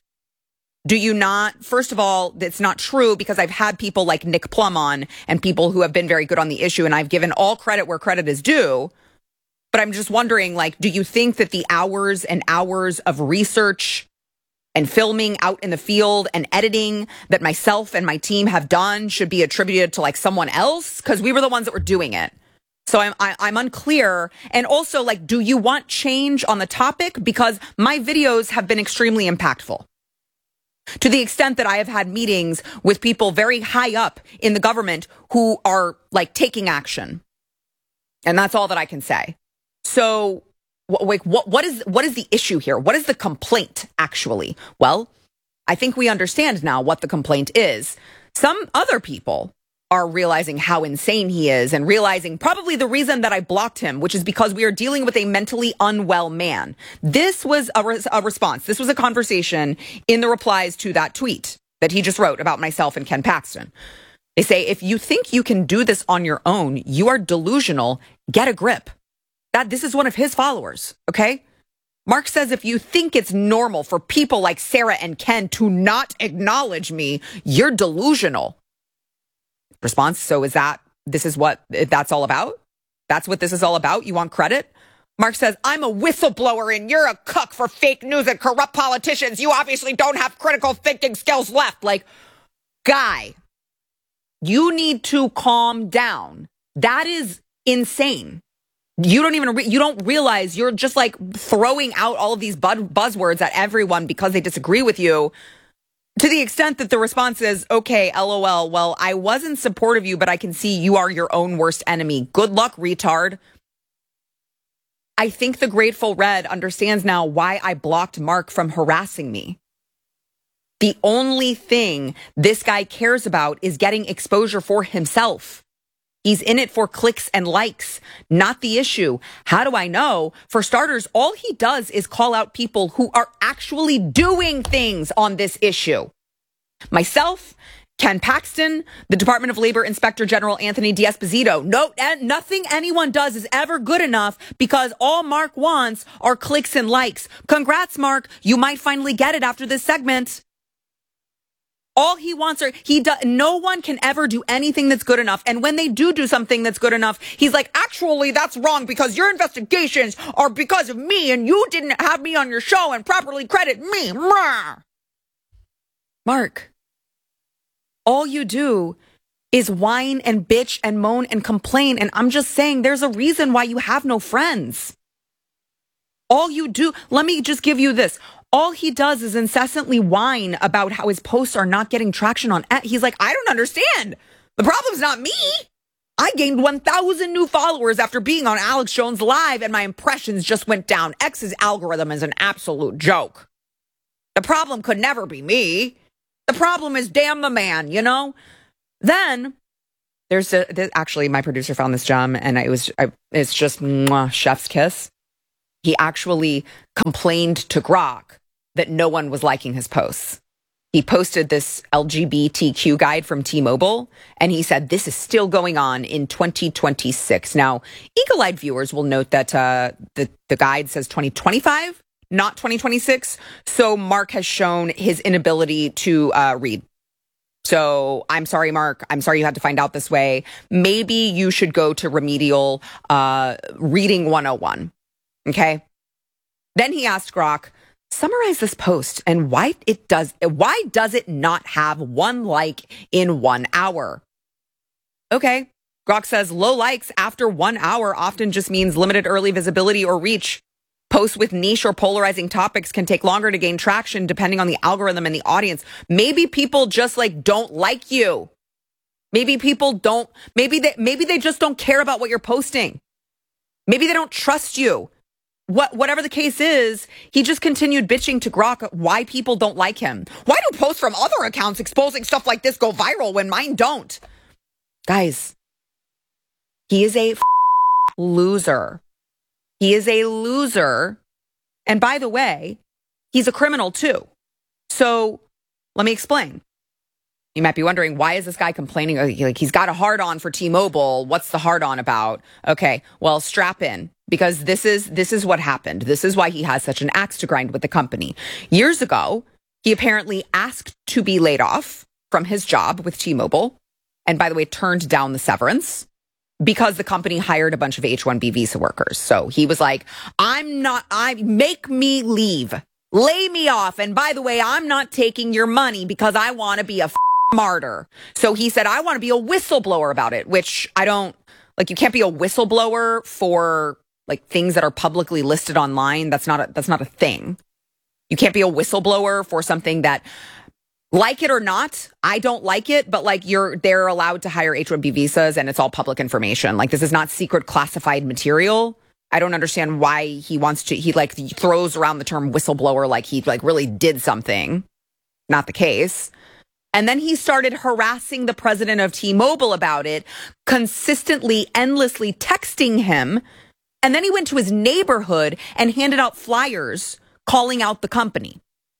Do you not? First of all, it's not true, because I've had people like Nick Plum on and people who have been very good on the issue, and I've given all credit where credit is due. But I'm just wondering, like, do you think that the hours and hours of research and filming out in the field and editing that myself and my team have done should be attributed to like someone else? Because we were the ones that were doing it. So I'm I, I'm unclear. And also, like, do you want change on the topic? Because my videos have been extremely impactful, to the extent that I have had meetings with people very high up in the government who are like taking action. And that's all that I can say. So Like, what, what is, what is the issue here? What is the complaint, actually? Well, I think we understand now what the complaint is. Some other people are realizing how insane he is, and realizing probably the reason that I blocked him, which is because we are dealing with a mentally unwell man. This was a, res- a response. This was a conversation in the replies to that tweet that he just wrote about myself and Ken Paxton. They say, if you think you can do this on your own, you are delusional. Get a grip. That this is one of his followers, okay? Mark says, if you think it's normal for people like Sarah and Ken to not acknowledge me, you're delusional. Response, so is that, this is what that's all about? That's what this is all about? You want credit? Mark says, I'm a whistleblower and you're a cook for fake news and corrupt politicians. You obviously don't have critical thinking skills left. Like, guy, you need to calm down. That is insane. You don't even, re- you don't realize you're just like throwing out all of these bud- buzzwords at everyone because they disagree with you, to the extent that the response is, okay, LOL, well, I was in support of you, but I can see you are your own worst enemy. Good luck, retard. I think the Grateful Red understands now why I blocked Mark from harassing me. The only thing this guy cares about is getting exposure for himself. He's in it for clicks and likes, not the issue. How do I know? For starters, all he does is call out people who are actually doing things on this issue. Myself, Ken Paxton, the Department of Labor Inspector General Anthony D'Esposito. No, and nothing anyone does is ever good enough because all Mark wants are clicks and likes. Congrats, Mark. You might finally get it after this segment. All he wants are, he does, no one can ever do anything that's good enough. And when they do do something that's good enough, he's like, actually, that's wrong because your investigations are because of me and you didn't have me on your show and properly credit me. Mark, all you do is whine and bitch and moan and complain. And I'm just saying there's a reason why you have no friends. All you do, let me just give you this. All he does is incessantly whine about how his posts are not getting traction on X. He's like, I don't understand. The problem's not me. I gained one thousand new followers after being on Alex Jones Live and my impressions just went down. X's algorithm is an absolute joke. The problem could never be me. The problem is damn the man, you know? Then there's a, there's, actually my producer found this gem and it was, I, it's just mwah, chef's kiss. He actually complained to Grok that no one was liking his posts. He posted this L G B T Q guide from T-Mobile, and he said this is still going on in twenty twenty-six. Now, eagle-eyed viewers will note that uh, the, the guide says twenty twenty-five, not twenty twenty-six. So Mark has shown his inability to uh, read. So I'm sorry, Mark. I'm sorry you had to find out this way. Maybe you should go to Remedial uh, Reading one oh one. Okay? Then he asked Grok, summarize this post and why it does why does it not have one like in one hour? Okay. Grok says low likes after one hour often just means limited early visibility or reach. Posts with niche or polarizing topics can take longer to gain traction depending on the algorithm and the audience. Maybe people just like don't like you. Maybe people don't maybe they maybe they just don't care about what you're posting. Maybe they don't trust you. What, whatever the case is, he just continued bitching to Grok why people don't like him. Why do posts from other accounts exposing stuff like this go viral when mine don't? Guys, he is a f- loser. He is a loser. And by the way, he's a criminal too. So let me explain. You might be wondering, why is this guy complaining? Like, he's got a hard-on for T-Mobile. What's the hard-on about? Okay, well, strap in, because this is this is what happened. This is why he has such an axe to grind with the company. Years ago, he apparently asked to be laid off from his job with T-Mobile, and by the way, turned down the severance because the company hired a bunch of H one B visa workers. So he was like, I'm not, I make me leave. Lay me off. And by the way, I'm not taking your money because I want to be a f- martyr. So he said, I want to be a whistleblower about it, which I don't, like, you can't be a whistleblower for like things that are publicly listed online. That's not a, that's not a thing. You can't be a whistleblower for something that, like it or not, I don't like it, but like you're, they're allowed to hire H one B visas and it's all public information. Like, this is not secret classified material. I don't understand why he wants to, he like throws around the term whistleblower like he like really did something. Not the case. And then he started harassing the president of T-Mobile about it, consistently, endlessly texting him. And then he went to his neighborhood and handed out flyers calling out the company.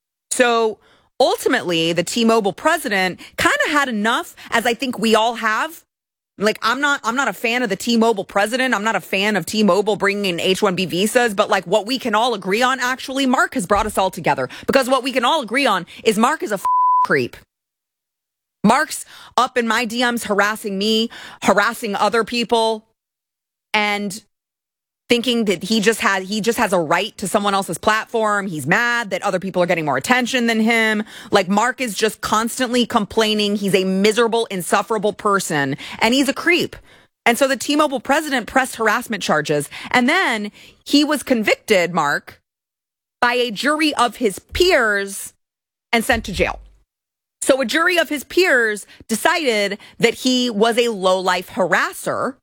So ultimately, the T-Mobile president kind of had enough, as I think we all have. Like, I'm not, I'm not a fan of the T-Mobile president. I'm not a fan of T-Mobile bringing in H one B visas. But like, what we can all agree on, actually, Mark has brought us all together. Because what we can all agree on is Mark is a f- creep. Mark's up in my D Ms harassing me, harassing other people, and thinking that he just had he just has a right to someone else's platform. He's mad that other people are getting more attention than him. Like, Mark is just constantly complaining. He's a miserable, insufferable person, and he's a creep. And so the T-Mobile president pressed harassment charges, and then he was convicted, Mark, by a jury of his peers and sent to jail. So a jury of his peers decided that he was a low-life harasser,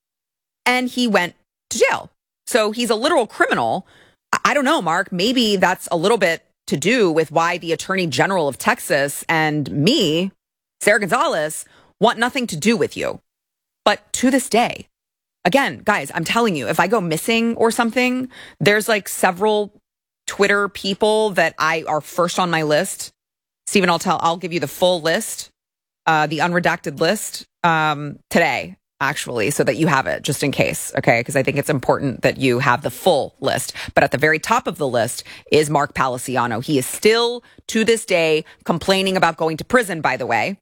and he went to jail. So he's a literal criminal. I don't know, Mark. Maybe that's a little bit to do with why the Attorney General of Texas and me, Sarah Gonzalez, want nothing to do with you. But to this day, again, guys, I'm telling you, if I go missing or something, there's like several Twitter people that I are first on my list. Stephen, I'll tell, I'll give you the full list, uh, the unredacted list um, today, actually, so that you have it just in case. Okay. Because I think it's important that you have the full list. But at the very top of the list is Mark Palaciano. He is still to this day complaining about going to prison, by the way.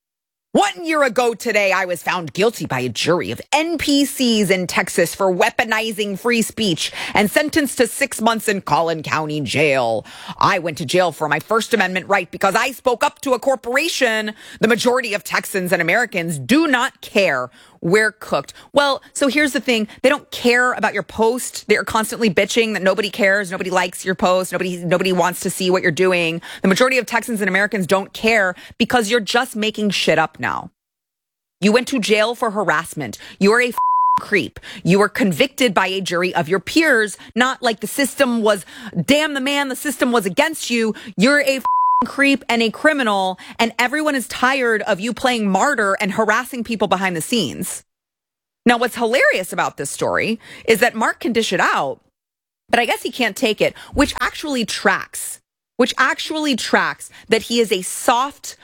One year ago today, I was found guilty by a jury of N P Cs in Texas for weaponizing free speech and sentenced to six months in Collin County Jail. I went to jail for my First Amendment right because I spoke up to a corporation. The majority of Texans and Americans do not care. We're cooked. Well, so here's the thing. They don't care about your post. They're constantly bitching that nobody cares. Nobody likes your post. Nobody, nobody wants to see what you're doing. The majority of Texans and Americans don't care because you're just making shit up now. You went to jail for harassment. You're a f- creep. You were convicted by a jury of your peers, not like the system was, damn the man, the system was against you. You're a f- creep and a criminal, and everyone is tired of you playing martyr and harassing people behind the scenes. Now, what's hilarious about this story is that Mark can dish it out, but I guess he can't take it, which actually tracks, which actually tracks that he is a soft,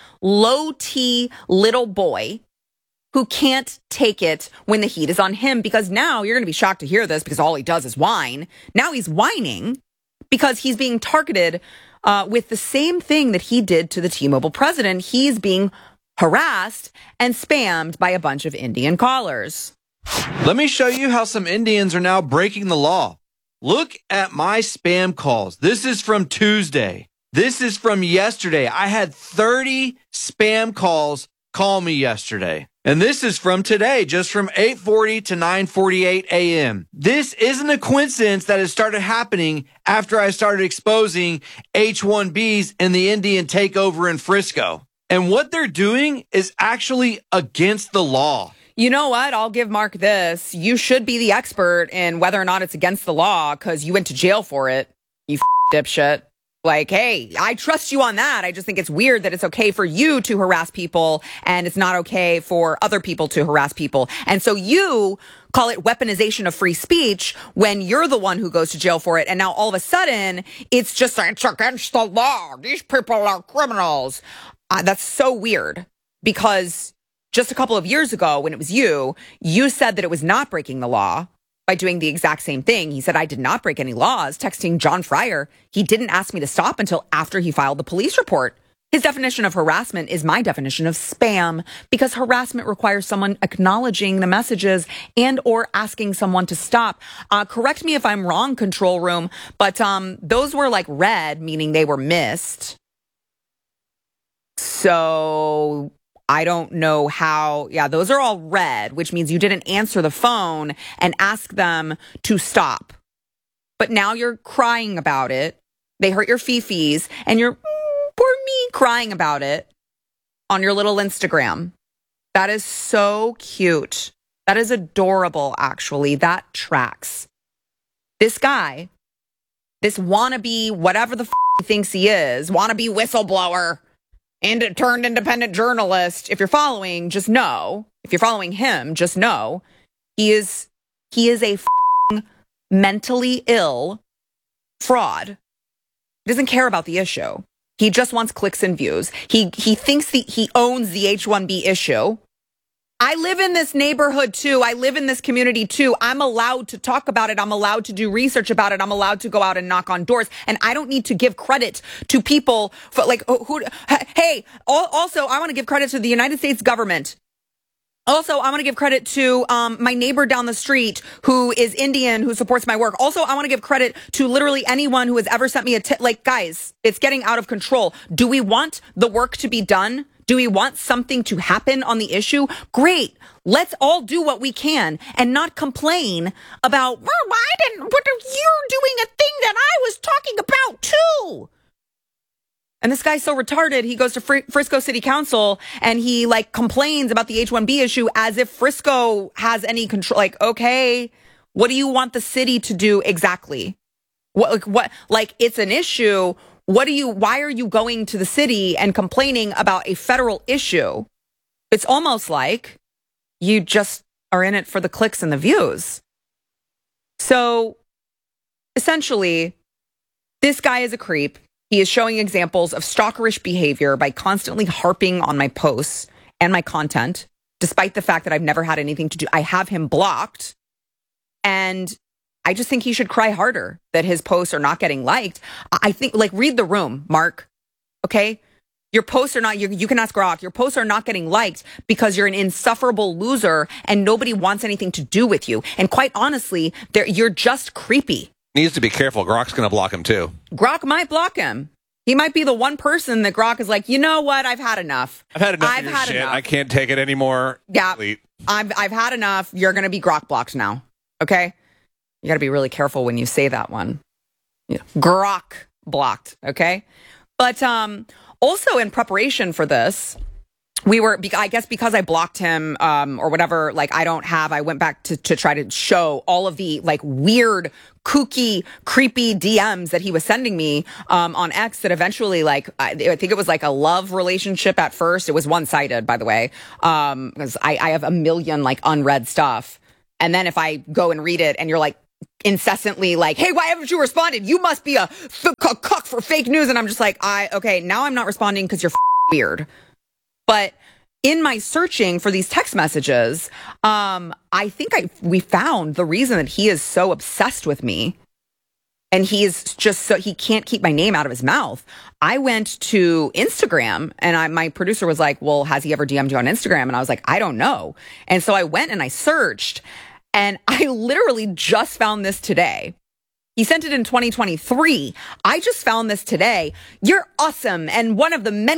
low-T little boy who can't take it when the heat is on him, because now you're going to be shocked to hear this because all he does is whine. Now he's whining because he's being targeted Uh, with the same thing that he did to the T-Mobile president. He's being harassed and spammed by a bunch of Indian callers. Let me show you how some Indians are now breaking the law. Look at my spam calls. This is from Tuesday. This is from yesterday. I had thirty spam calls call me yesterday. And this is from today, just from eight forty to nine forty-eight a.m. This isn't a coincidence that it started happening after I started exposing H one Bs and the Indian takeover in Frisco. And what they're doing is actually against the law. You know what? I'll give Mark this. You should be the expert in whether or not it's against the law because you went to jail for it, you f- dipshit. Like, hey, I trust you on that. I just think it's weird that it's okay for you to harass people and it's not okay for other people to harass people. And so you call it weaponization of free speech when you're the one who goes to jail for it. And now all of a sudden it's just, it's against the law. These people are criminals. Uh, that's so weird because just a couple of years ago when it was you, you said that it was not breaking the law by doing the exact same thing. He said, I did not break any laws, texting John Fryer. He didn't ask me to stop until after he filed the police report. His definition of harassment is my definition of spam because harassment requires someone acknowledging the messages and or asking someone to stop. Uh, correct me if I'm wrong, control room, but um, those were like red, meaning they were missed. So I don't know how. Yeah, those are all red, which means you didn't answer the phone and ask them to stop. But now you're crying about it. They hurt your fifis and you're, mm, poor me, crying about it on your little Instagram. That is so cute. That is adorable, actually. That tracks. This guy, this wannabe, whatever the f- he thinks he is, wannabe whistleblower, and turned independent journalist. If you're following, just know. If you're following him, just know he is he is a f- mentally ill fraud. He doesn't care about the issue. He just wants clicks and views. He he thinks the, he owns the H one B issue. I live in this neighborhood too. I live in this community too. I'm allowed to talk about it. I'm allowed to do research about it. I'm allowed to go out and knock on doors. And I don't need to give credit to people for like, who, hey, also, I want to give credit to the United States government. Also, I want to give credit to um, my neighbor down the street who is Indian, who supports my work. Also, I want to give credit to literally anyone who has ever sent me a tip. Like, guys, it's getting out of control. Do we want the work to be done? Do we want something to happen on the issue? Great. Let's all do what we can and not complain about, well, I didn't, but you're doing a thing that I was talking about too. And this guy's so retarded, he goes to Fr- Frisco City Council and he like complains about the H one B issue as if Frisco has any control. Like, okay, what do you want the city to do exactly? What, like, what, like it's an issue. What do you, why are you going to the city and complaining about a federal issue? It's almost like you just are in it for the clicks and the views. So essentially, this guy is a creep. He is showing examples of stalkerish behavior by constantly harping on my posts and my content, despite the fact that I've never had anything to do. I have him blocked. And I just think he should cry harder that his posts are not getting liked. I think, like, read the room, Mark. Okay? Your posts are not, you, you can ask Grok, your posts are not getting liked because you're an insufferable loser and nobody wants anything to do with you. And quite honestly, you're just creepy. Needs to be careful. Grok's going to block him too. Grok might block him. He might be the one person that Grok is like, you know what? I've had enough. I've had enough I've of your had shit. enough. I can't take it anymore. Yeah. Delete. I've, I've had enough. You're going to be Grok blocked now. Okay? You got to be really careful when you say that one. Yeah. Grok blocked. Okay? But um, also in preparation for this, we were, I guess because I blocked him um, or whatever, like I don't have, I went back to, to try to show all of the like weird, kooky, creepy D Ms that he was sending me um, on X that eventually like, I, I think it was like a love relationship at first. It was one-sided, by the way, um, because I, I have a million like unread stuff. And then if I go and read it and you're like, incessantly like, hey, why haven't you responded? You must be a f- cuck for fake news. And I'm just like, I, okay, now I'm not responding because you're f- weird. But in my searching for these text messages, um, I think I we found the reason that he is so obsessed with me. And he is just so, he can't keep my name out of his mouth. I went to Instagram and I, my producer was like, well, has he ever D M'd you on Instagram? And I was like, I don't know. And so I went and I searched. And I literally just found this today. He sent it in twenty twenty-three. I just found this today. You're awesome. And one of the many